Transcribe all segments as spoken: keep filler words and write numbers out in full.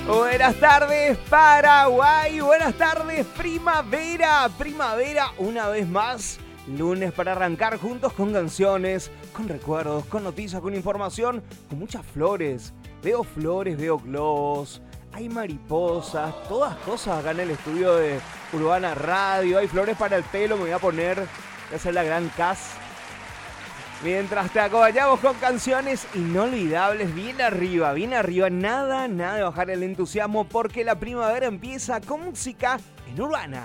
Buenas tardes, Paraguay. Buenas tardes, primavera. Primavera, una vez más. Lunes para arrancar juntos con canciones, con recuerdos, con noticias, con información, con muchas flores. Veo flores, veo globos, hay mariposas, todas cosas acá en el estudio de Urbana Radio. Hay flores para el pelo, me voy a poner, voy a hacer la gran cas. Mientras te acompañamos con canciones inolvidables, bien arriba, bien arriba, nada, nada de bajar el entusiasmo porque la primavera empieza con música en Urbana.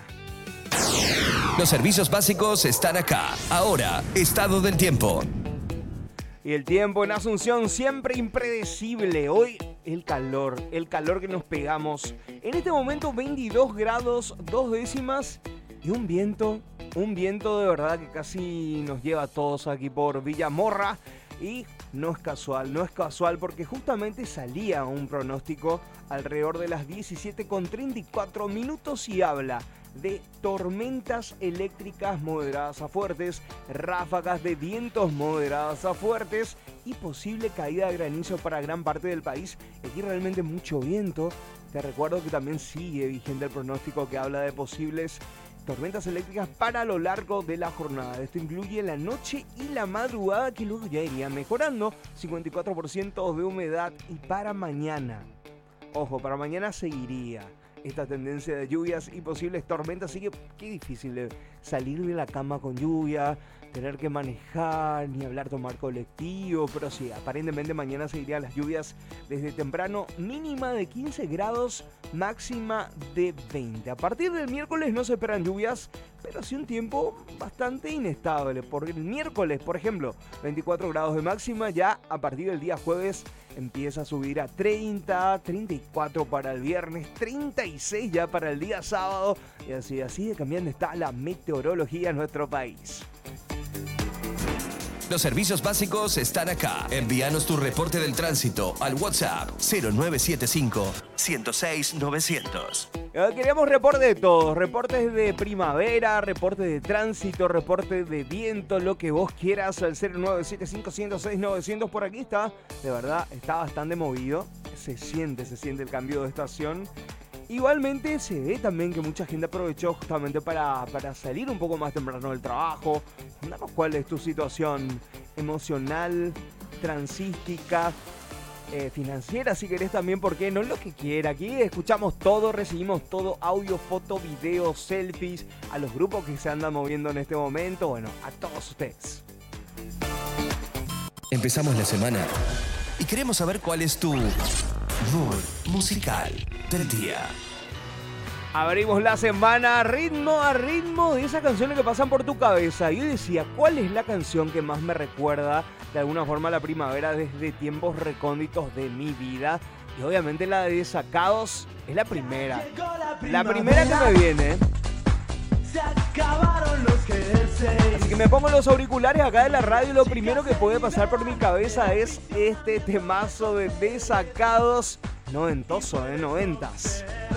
Los servicios básicos están acá. Ahora, estado del tiempo. Y el tiempo en Asunción siempre impredecible. Hoy el calor, el calor que nos pegamos. En este momento veintidós grados, dos décimas y un viento, un viento de verdad que casi nos lleva a todos aquí por Villamorra. Y no es casual, no es casual porque justamente salía un pronóstico alrededor de las diecisiete con treinta y cuatro minutos y habla de tormentas eléctricas moderadas a fuertes, ráfagas de vientos moderadas a fuertes y posible caída de granizo para gran parte del país. Aquí realmente mucho viento. Te recuerdo que también sigue vigente el pronóstico que habla de posibles tormentas eléctricas para lo largo de la jornada. Esto incluye la noche y la madrugada, que luego ya iría mejorando. cincuenta y cuatro por ciento de humedad. Y para mañana, ojo, para mañana seguiría esta tendencia de lluvias y posibles tormentas. Así que qué difícil de salir de la cama con lluvia, tener que manejar, ni hablar tomar colectivo. Pero sí, aparentemente mañana seguirían las lluvias desde temprano. Mínima de quince grados, máxima de veinte. A partir del miércoles no se esperan lluvias, pero sí un tiempo bastante inestable. Por el miércoles, por ejemplo, veinticuatro grados de máxima. Ya a partir del día jueves empieza a subir a treinta, treinta y cuatro para el viernes, treinta y seis ya para el día sábado. Y así, así de cambiando está la meteorología en nuestro país. Los servicios básicos están acá. Envíanos tu reporte del tránsito al WhatsApp cero nueve siete cinco, uno cero seis, novecientos. Queremos reportes de todo, reportes de primavera, reportes de tránsito, reportes de viento, lo que vos quieras al cero nueve siete cinco, uno cero seis, novecientos. Por aquí está, de verdad, está bastante movido, se siente, se siente el cambio de estación. Igualmente se ve también que mucha gente aprovechó justamente para, para salir un poco más temprano del trabajo. Contanos cuál es tu situación emocional, transística, eh, financiera, si querés también, porque no es lo que quiera. Aquí escuchamos todo, recibimos todo, audio, foto, video, selfies, a los grupos que se andan moviendo en este momento, bueno, a todos ustedes. Empezamos la semana y queremos saber cuál es tu mood musical del día. Abrimos la semana ritmo a ritmo de esas canciones que pasan por tu cabeza. Yo decía, ¿cuál es la canción que más me recuerda de alguna forma a la primavera desde tiempos recónditos de mi vida? Y obviamente la de Desacados es la primera. La primera que me viene. Se acabaron los jerseys. Así que me pongo los auriculares acá de la radio y lo primero que puede pasar por mi cabeza es este temazo de Desacados. Noventoso, de noventas.